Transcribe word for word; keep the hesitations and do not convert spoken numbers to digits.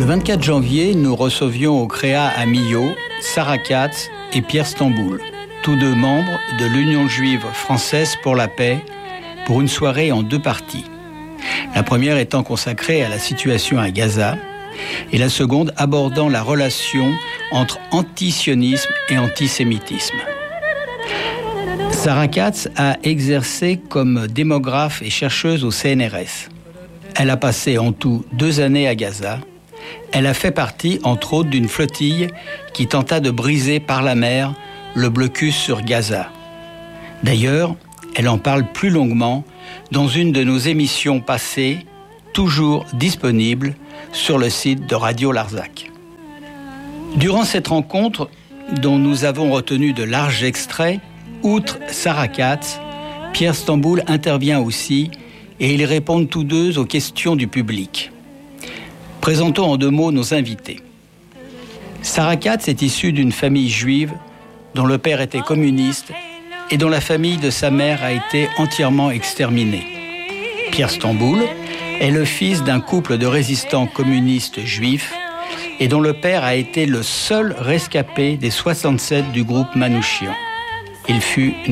Le vingt-quatre janvier, nous recevions au Créa à Millau Sarah Katz et Pierre Stamboul, tous deux membres de l'Union juive française pour la paix, pour une soirée en deux parties. La première étant consacrée à la situation à Gaza et la seconde abordant la relation entre antisionisme et antisémitisme. Sarah Katz a exercé comme démographe et chercheuse au C N R S. Elle a passé en tout deux années à Gaza. Elle a fait partie, entre autres, d'une flottille qui tenta de briser par la mer le blocus sur Gaza. D'ailleurs, elle en parle plus longuement dans une de nos émissions passées, toujours disponible sur le site de Radio Larzac. Durant cette rencontre, dont nous avons retenu de larges extraits, outre Sarah Katz, Pierre Stamboul intervient aussi et ils répondent tous deux aux questions du public. Présentons en deux mots nos invités. Sarah Katz est issue d'une famille juive dont le père était communiste et dont la famille de sa mère a été entièrement exterminée. Pierre Stamboul est le fils d'un couple de résistants communistes juifs et dont le père a été le seul rescapé des soixante-sept du groupe Manouchian. Il fut